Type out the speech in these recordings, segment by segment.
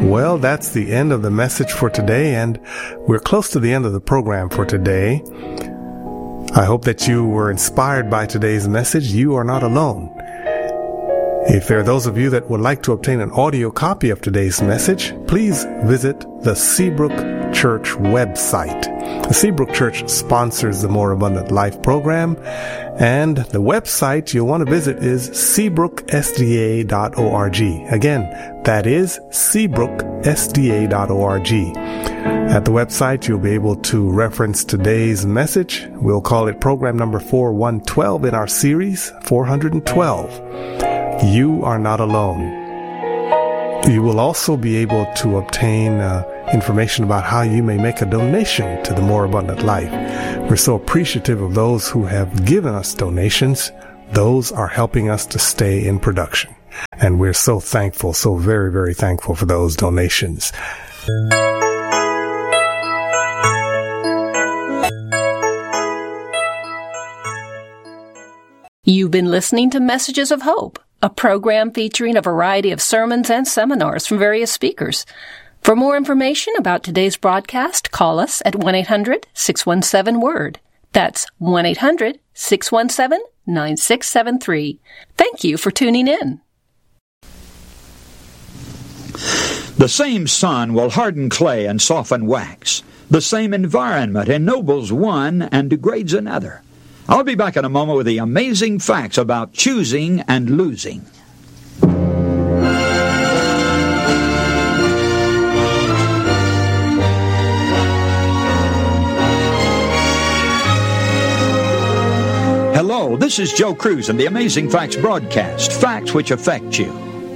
Well, that's the end of the message for today, and we're close to the end of the program for today. I hope that you were inspired by today's message. You are not alone. If there are those of you that would like to obtain an audio copy of today's message, please visit the Seabrook Church website. The Seabrook Church sponsors the More Abundant Life program, and the website you'll want to visit is seabrooksda.org. Again, that is seabrooksda.org. At the website, you'll be able to reference today's message. We'll call it program number 4112 in our series, 412. You are not alone. You will also be able to obtain information about how you may make a donation to the More Abundant Life. We're so appreciative of those who have given us donations. Those are helping us to stay in production. And we're so thankful, so very, very thankful for those donations. You've been listening to Messages of Hope, a program featuring a variety of sermons and seminars from various speakers. For more information about today's broadcast, call us at 1-800-617-WORD. That's 1-800-617-9673. Thank you for tuning in. The same sun will harden clay and soften wax. The same environment ennobles one and degrades another. I'll be back in a moment with the amazing facts about choosing and losing. Hello, this is Joe Cruz and the Amazing Facts broadcast, facts which affect you.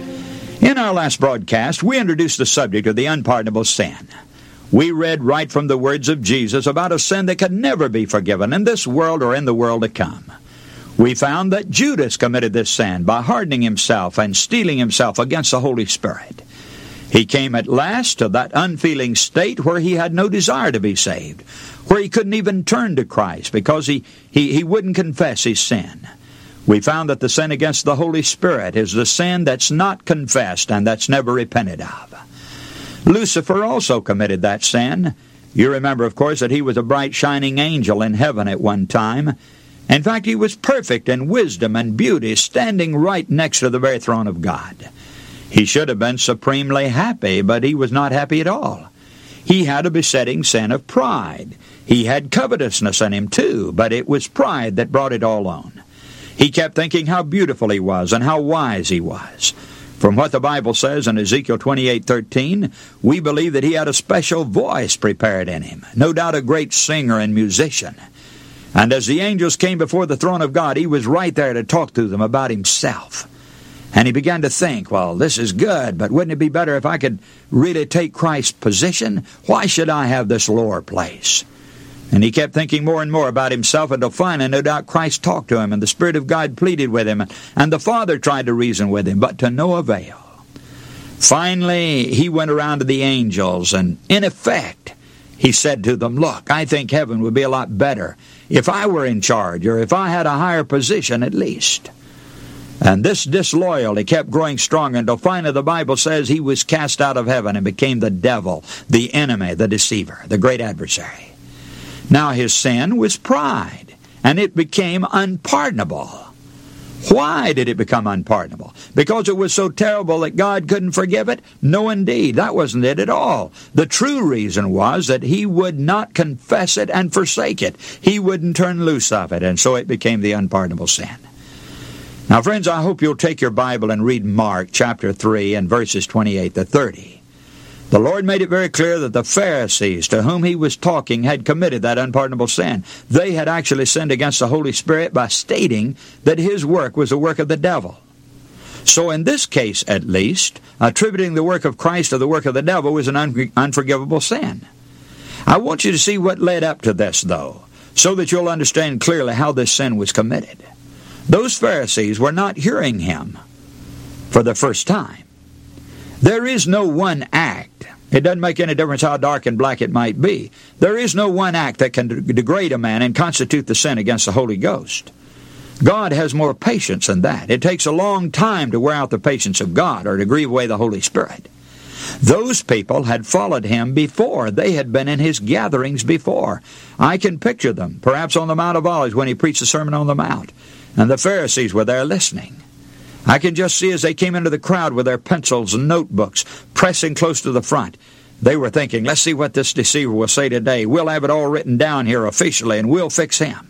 In our last broadcast, we introduced the subject of the unpardonable sin. We read right from the words of Jesus about a sin that could never be forgiven in this world or in the world to come. We found that Judas committed this sin by hardening himself and steeling himself against the Holy Spirit. He came at last to that unfeeling state where he had no desire to be saved, where he couldn't even turn to Christ because he wouldn't confess his sin. We found that the sin against the Holy Spirit is the sin that's not confessed and that's never repented of. Lucifer also committed that sin. You remember, of course, that he was a bright shining angel in heaven at one time. In fact, he was perfect in wisdom and beauty, standing right next to the very throne of God. He should have been supremely happy, but he was not happy at all. He had a besetting sin of pride. He had covetousness in him too, but it was pride that brought it all on. He kept thinking how beautiful he was and how wise he was. From what the Bible says in Ezekiel 28:13, we believe that he had a special voice prepared in him, no doubt a great singer and musician. And as the angels came before the throne of God, he was right there to talk to them about himself. And he began to think, well, this is good, but wouldn't it be better if I could really take Christ's position? Why should I have this lower place? And he kept thinking more and more about himself until finally, no doubt, Christ talked to him, and the Spirit of God pleaded with him, and the Father tried to reason with him, but to no avail. Finally, he went around to the angels, and in effect, he said to them, look, I think heaven would be a lot better if I were in charge, or if I had a higher position at least. And this disloyalty kept growing stronger until finally the Bible says he was cast out of heaven and became the devil, the enemy, the deceiver, the great adversary. Now his sin was pride, and it became unpardonable. Why did it become unpardonable? Because it was so terrible that God couldn't forgive it? No, indeed. That wasn't it at all. The true reason was that he would not confess it and forsake it. He wouldn't turn loose of it, and so it became the unpardonable sin. Now, friends, I hope you'll take your Bible and read Mark chapter 3 and verses 28 to 30. The Lord made it very clear that the Pharisees to whom he was talking had committed that unpardonable sin. They had actually sinned against the Holy Spirit by stating that his work was the work of the devil. So in this case, at least, attributing the work of Christ to the work of the devil was an unforgivable sin. I want you to see what led up to this, though, so that you'll understand clearly how this sin was committed. Those Pharisees were not hearing him for the first time. There is no one act. It doesn't make any difference how dark and black it might be. There is no one act that can degrade a man and constitute the sin against the Holy Ghost. God has more patience than that. It takes a long time to wear out the patience of God or to grieve away the Holy Spirit. Those people had followed him before. They had been in his gatherings before. I can picture them, perhaps on the Mount of Olives when he preached the Sermon on the Mount, and the Pharisees were there listening. I can just see as they came into the crowd with their pencils and notebooks, pressing close to the front. They were thinking, let's see what this deceiver will say today. We'll have it all written down here officially, and we'll fix him.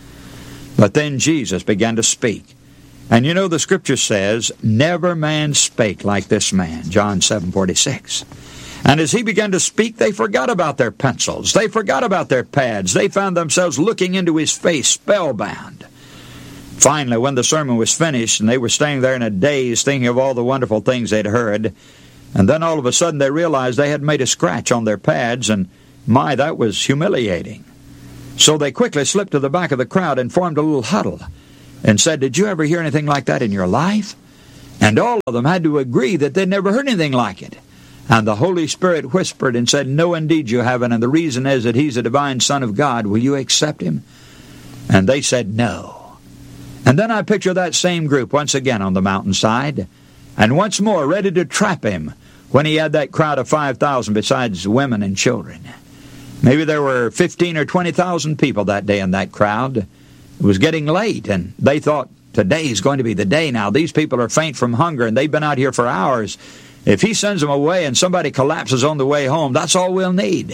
But then Jesus began to speak. And you know the Scripture says, never man spake like this man, John 7:46. And as he began to speak, they forgot about their pencils. They forgot about their pads. They found themselves looking into his face, spellbound. Finally, when the sermon was finished, and they were staying there in a daze, thinking of all the wonderful things they'd heard, and then all of a sudden they realized they had made a scratch on their pads, and my, that was humiliating. So they quickly slipped to the back of the crowd and formed a little huddle, and said, did you ever hear anything like that in your life? And all of them had to agree that they'd never heard anything like it. And the Holy Spirit whispered and said, no, indeed you haven't, and the reason is that he's a divine Son of God. Will you accept him? And they said no. And then I picture that same group once again on the mountainside, and once more ready to trap him when he had that crowd of 5,000 besides women and children. Maybe there were 15 or 20,000 people that day in that crowd. It was getting late, and they thought, today's going to be the day now. These people are faint from hunger, and they've been out here for hours. If he sends them away and somebody collapses on the way home, that's all we'll need.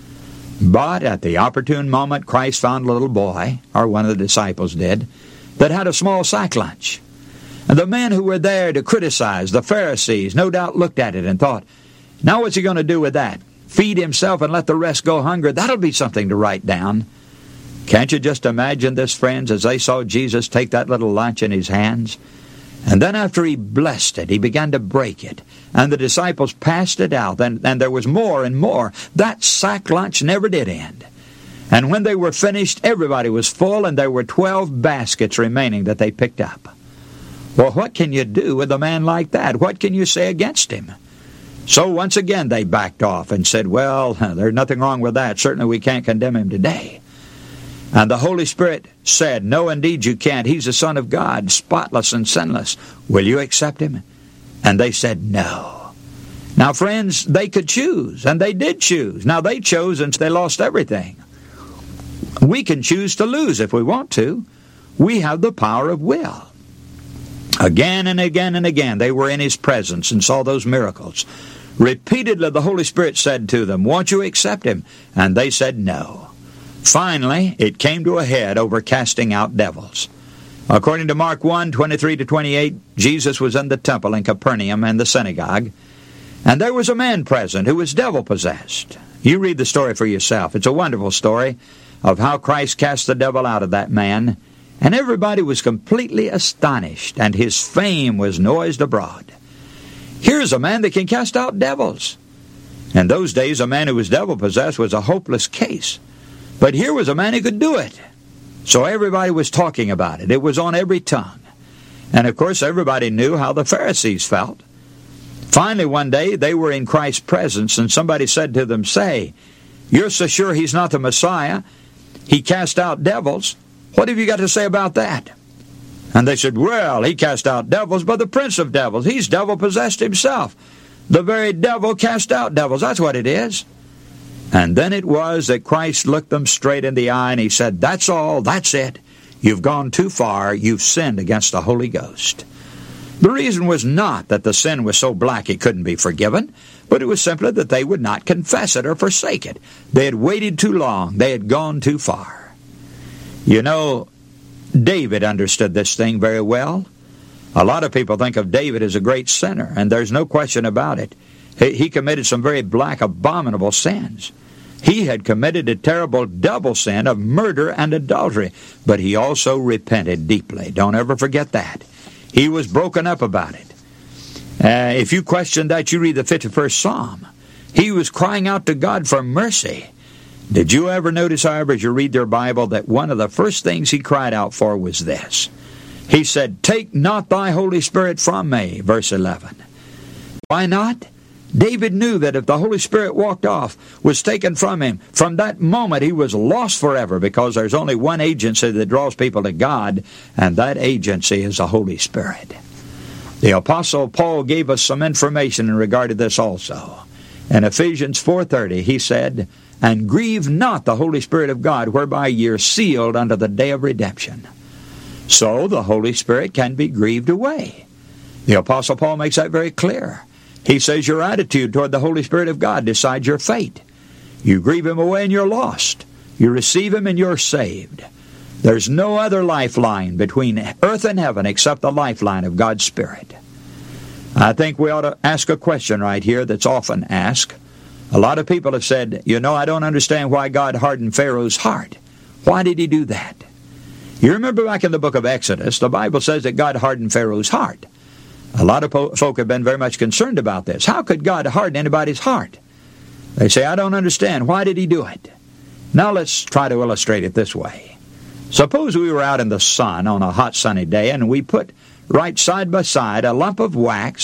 But at the opportune moment, Christ found a little boy, or one of the disciples did, that had a small sack lunch. And the men who were there to criticize, the Pharisees, no doubt looked at it and thought, now what's he going to do with that? Feed himself and let the rest go hungry? That'll be something to write down. Can't you just imagine this, friends, as they saw Jesus take that little lunch in his hands? And then after he blessed it, he began to break it. And the disciples passed it out, and there was more and more. That sack lunch never did end. And when they were finished, everybody was full, and there were 12 baskets remaining that they picked up. Well, what can you do with a man like that? What can you say against him? So once again they backed off and said, well, there's nothing wrong with that. Certainly we can't condemn him today. And the Holy Spirit said, no, indeed you can't. He's the Son of God, spotless and sinless. Will you accept him? And they said no. Now, friends, they could choose, and they did choose. Now, they chose and they lost everything. We can choose to lose if we want to. We have the power of will. Again and again and again, they were in his presence and saw those miracles. Repeatedly, the Holy Spirit said to them, won't you accept him? And they said no. Finally, it came to a head over casting out devils. According to Mark 1:23-28, Jesus was in the temple in Capernaum and the synagogue, and there was a man present who was devil-possessed. You read the story for yourself. It's a wonderful story of how Christ cast the devil out of that man, and everybody was completely astonished, and his fame was noised abroad. Here's a man that can cast out devils. In those days, a man who was devil-possessed was a hopeless case. But here was a man who could do it. So everybody was talking about it. It was on every tongue. And of course, everybody knew how the Pharisees felt. Finally, one day, they were in Christ's presence, and somebody said to them, say, you're so sure he's not the Messiah? He cast out devils. What have you got to say about that? And they said, well, he cast out devils by the prince of devils. He's devil-possessed himself. The very devil cast out devils. That's what it is. And then it was that Christ looked them straight in the eye and he said, that's all, that's it. You've gone too far. You've sinned against the Holy Ghost. The reason was not that the sin was so black it couldn't be forgiven, but it was simply that they would not confess it or forsake it. They had waited too long. They had gone too far. You know, David understood this thing very well. A lot of people think of David as a great sinner, and there's no question about it. He committed some very black, abominable sins. He had committed a terrible double sin of murder and adultery, but he also repented deeply. Don't ever forget that. He was broken up about it. If you question that, you read the 51st Psalm. He was crying out to God for mercy. Did you ever notice, however, as you read your Bible, that one of the first things he cried out for was this? He said, take not thy Holy Spirit from me, verse 11. Why not? David knew that if the Holy Spirit walked off, was taken from him, from that moment he was lost forever, because there's only one agency that draws people to God, and that agency is the Holy Spirit. The Apostle Paul gave us some information in regard to this also. In Ephesians 4:30, he said, "And grieve not the Holy Spirit of God, whereby ye are sealed unto the day of redemption." So the Holy Spirit can be grieved away. The Apostle Paul makes that very clear. He says your attitude toward the Holy Spirit of God decides your fate. You grieve Him away and you're lost. You receive Him and you're saved. There's no other lifeline between earth and heaven except the lifeline of God's Spirit. I think we ought to ask a question right here that's often asked. A lot of people have said, I don't understand why God hardened Pharaoh's heart. Why did He do that? You remember back in the book of Exodus, the Bible says that God hardened Pharaoh's heart. A lot of folk have been very much concerned about this. How could God harden anybody's heart? They say, I don't understand. Why did He do it? Now let's try to illustrate it this way. Suppose we were out in the sun on a hot sunny day and we put right side by side a lump of wax